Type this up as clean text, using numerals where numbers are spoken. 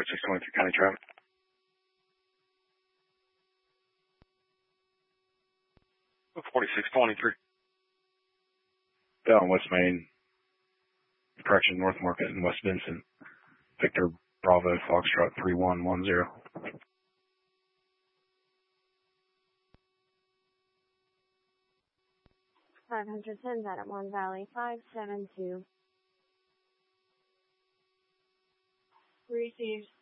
4623 County traffic. Look 4623. Down West Main. Correction, North Market and West Vincent. Victor Bravo Foxtrot 3110. $510 at Mon Valley 572. Received.